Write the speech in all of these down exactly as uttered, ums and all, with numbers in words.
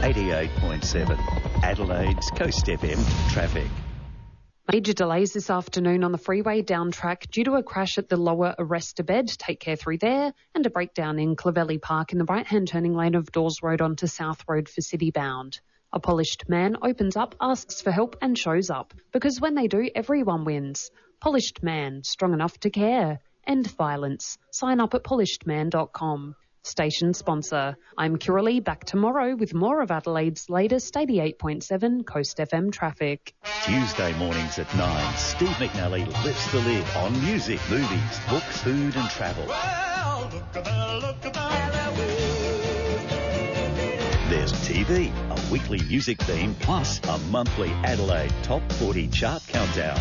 eighty-eight point seven. Adelaide's Coast F M traffic. Major delays this afternoon on the freeway down track due to a crash at the lower Arrestor Bed. Take care through there. And a breakdown in Clovelly Park in the right-hand turning lane of Dawes Road onto South Road for city bound. A polished man opens up, asks for help and shows up. Because when they do, everyone wins. Polished Man, strong enough to care. End violence. Sign up at polished man dot com. Station sponsor. I'm Kiralee, back tomorrow with more of Adelaide's latest eighty-eight point seven Coast F M traffic. Tuesday mornings at nine, Steve McNally lifts the lid on music, movies, books, food and travel. Well, look at that, look at that. There's T V, a weekly music theme, plus a monthly Adelaide Top forty chart countdown.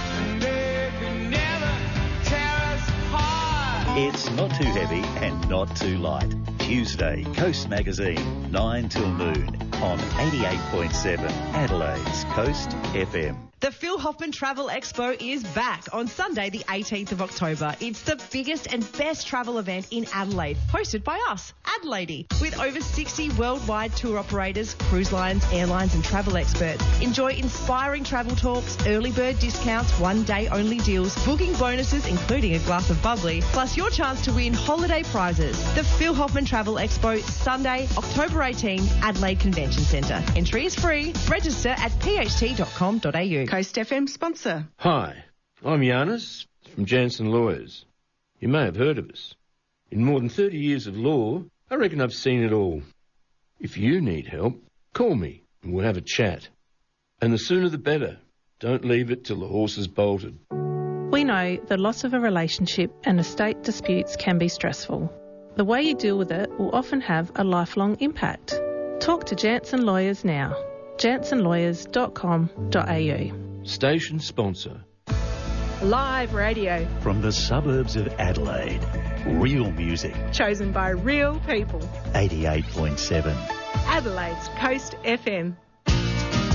It's not too heavy and not too light. Tuesday, Coast Magazine, nine till noon on eighty-eight point seven Adelaide's Coast F M. The Phil Hoffman Travel Expo is back on Sunday, the eighteenth of October. It's the biggest and best travel event in Adelaide, hosted by us, Adelaide, with over sixty worldwide tour operators, cruise lines, airlines and travel experts. Enjoy inspiring travel talks, early bird discounts, one-day only deals, booking bonuses including a glass of bubbly, plus your chance to win holiday prizes. The Phil Hoffman Travel Expo, Sunday, October eighteenth, Adelaide Convention Centre. Entry is free. Register at p h t dot com dot a u. Coast F M sponsor. Hi, I'm Giannis from Jansen Lawyers. You may have heard of us. In more than thirty years of law, I reckon I've seen it all. If you need help, call me and we'll have a chat. And the sooner the better. Don't leave it till the horse has bolted. We know the loss of a relationship and estate disputes can be stressful. The way you deal with it will often have a lifelong impact. Talk to Jansen Lawyers now. jansen lawyers dot com dot a u. Station sponsor. Live radio. From the suburbs of Adelaide, real music. Chosen by real people. eighty-eight point seven. Adelaide's Coast F M.